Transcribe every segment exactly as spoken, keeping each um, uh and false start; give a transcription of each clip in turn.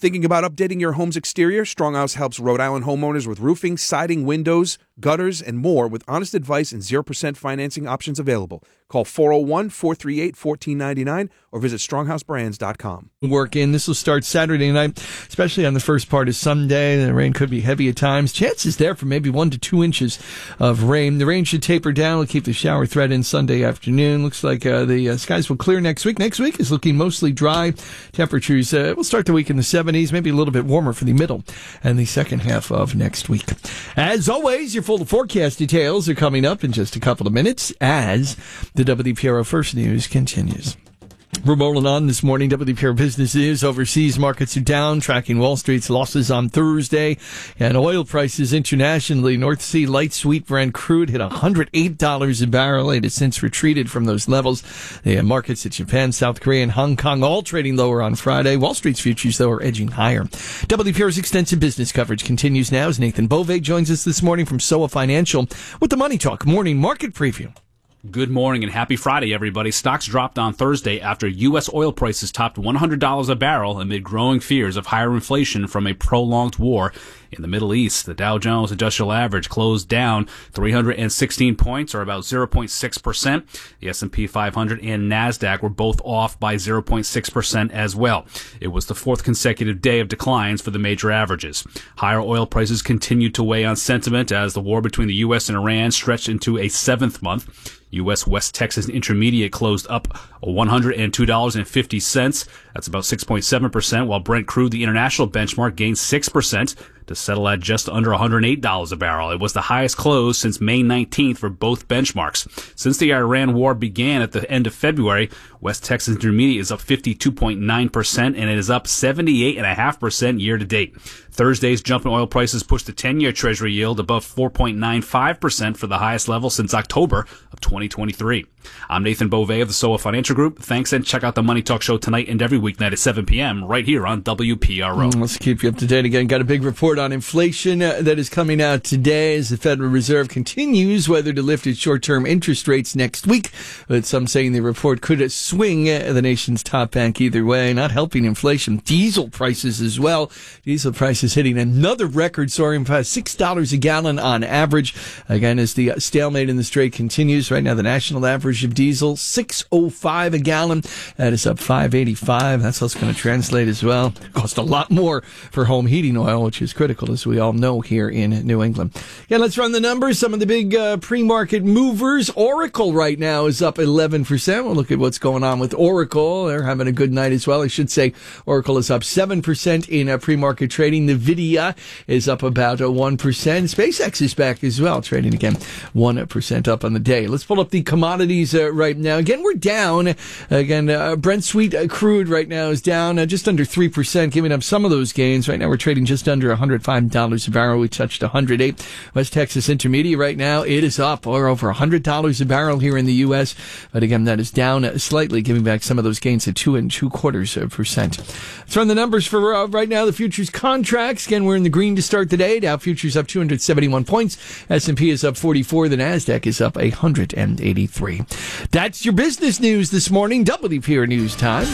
Thinking about updating your home's exterior? Stronghouse helps Rhode Island homeowners with roofing, siding, windows, gutters, and more with honest advice and zero percent financing options available. Call four oh one, four three eight, one four nine nine or visit stronghouse brands dot com. Work in. This will start Saturday night, especially on the first part of Sunday. The rain could be heavy at times. Chances there for maybe one to two inches of rain. The rain should taper down. We'll keep the shower threat in Sunday afternoon. Looks like uh, the uh, skies will clear next week. Next week is looking mostly dry. Temperatures uh, will start the week in the seventies, maybe a little bit warmer for the middle and the second half of next week. As always, your full forecast details are coming up in just a couple of minutes as the W P R O First News continues. We're rolling on this morning. W P R Business News. Overseas markets are down, tracking Wall Street's losses on Thursday. And oil prices internationally, North Sea light sweet Brent crude hit one hundred eight dollars a barrel. It has since retreated from those levels. The markets at Japan, South Korea, and Hong Kong all trading lower on Friday. Wall Street's futures, though, are edging higher. W P R's extensive business coverage continues now as Nathan Bove joins us this morning from S O A Financial with the Money Talk Morning Market Preview. Good morning and happy Friday, everybody. Stocks dropped on Thursday after U S oil prices topped one hundred dollars a barrel amid growing fears of higher inflation from a prolonged war in the Middle East. The Dow Jones Industrial Average closed down three hundred sixteen points, or about zero point six percent. The S and P five hundred and NASDAQ were both off by zero point six percent as well. It was the fourth consecutive day of declines for the major averages. Higher oil prices continued to weigh on sentiment as the war between the U S and Iran stretched into a seventh month. U S West Texas Intermediate closed up one hundred two dollars and fifty cents. That's about six point seven percent, while Brent crude, the international benchmark, gained six percent to settle at just under one hundred eight dollars a barrel. It was the highest close since May nineteenth for both benchmarks. Since the Iran war began at the end of February, West Texas Intermediate is up fifty-two point nine percent, and it is up seventy-eight point five percent year to date. Thursday's jump in oil prices pushed the ten-year Treasury yield above four point nine five percent for the highest level since October of twenty twenty-three. I'm Nathan Bove of the S O A Financial Group. Thanks, and check out the Money Talk Show tonight and every weeknight at seven p.m. right here on W P R O. Let's keep you up to date again. Got a big report on inflation uh, that is coming out today as the Federal Reserve continues whether to lift its short-term interest rates next week. But some saying the report could swing uh, the nation's top bank either way, not helping inflation. Diesel prices as well. Diesel prices hitting another record, soaring past six dollars a gallon on average. Again, as the stalemate in the Strait continues, right now the national average of diesel, six oh five a gallon. That is up five eighty-five. That's how it's going to translate as well. It costs a lot more for home heating oil, which is critical, as we all know, here in New England. Yeah, let's run the numbers. Some of the big uh, pre-market movers. Oracle right now is up eleven percent. We'll look at what's going on with Oracle. They're having a good night as well. I should say Oracle is up seven percent in uh, pre-market trading. NVIDIA is up about uh, one percent. SpaceX is back as well, trading again one percent up on the day. Let's pull up the commodities uh, right now. Again, we're down. Again, uh, Brent Sweet uh, crude right now is down uh, just under three percent, giving up some of those gains. Right now we're trading just under one hundred five dollars a barrel. We touched one hundred eight. West Texas Intermediate right now, it is up or over one hundred dollars a barrel here in the U S. But again, that is down uh, slightly, giving back some of those gains at two and two quarters uh, percent. Let's run the numbers for uh, right now. The futures contracts. Again, we're in the green to start the day. Dow futures up two hundred seventy-one points. S and P is up forty-four. The NASDAQ is up one hundred eighty-three. That's your business news this morning. W P R News time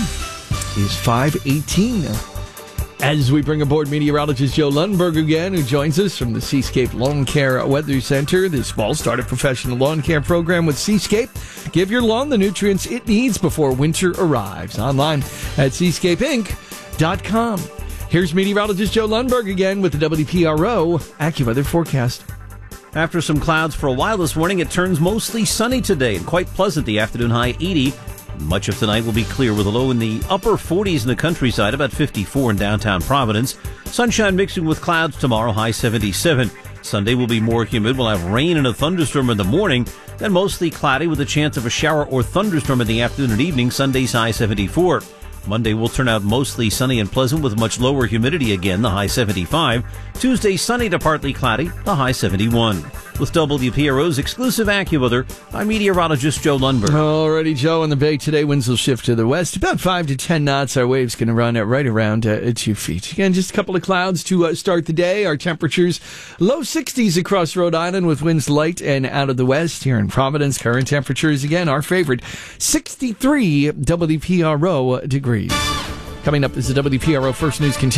is five eighteen. As we bring aboard meteorologist Joe Lundberg again, who joins us from the Seascape Lawn Care Weather Center. This fall, start a professional lawn care program with Seascape. Give your lawn the nutrients it needs before winter arrives. Online at seascape inc dot com. Here's meteorologist Joe Lundberg again with the W P R O AccuWeather forecast. After some clouds for a while this morning, it turns mostly sunny today and quite pleasant. The afternoon high eighty. Much of tonight will be clear with a low in the upper forties in the countryside, about fifty-four in downtown Providence. Sunshine mixing with clouds tomorrow, high seventy-seven. Sunday will be more humid. We'll have rain and a thunderstorm in the morning, then mostly cloudy with a chance of a shower or thunderstorm in the afternoon and evening. Sunday's high seventy-four. Monday will turn out mostly sunny and pleasant with much lower humidity again, the high seventy-five. Tuesday, sunny to partly cloudy, the high seventy-one. With W P R O's exclusive AccuWeather, I'm meteorologist Joe Lundberg. Alrighty, Joe, on the bay today, winds will shift to the west, about five to ten knots. Our waves going to run at right around uh, two feet. Again, just a couple of clouds to uh, start the day. Our temperatures, low sixties across Rhode Island with winds light and out of the west. Here in Providence, current temperatures, again, our favorite, sixty-three W P R O degrees. Coming up is the W P R O First News Continues.